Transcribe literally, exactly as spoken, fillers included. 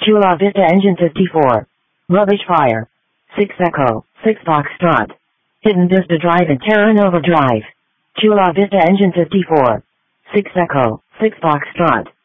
Chula Vista Engine fifty-four. Rubbish Fire. six Echo, six Foxtrot. Hidden Vista Drive and Terra Nova Drive. Chula Vista Engine fifty-four. six Echo, six Foxtrot.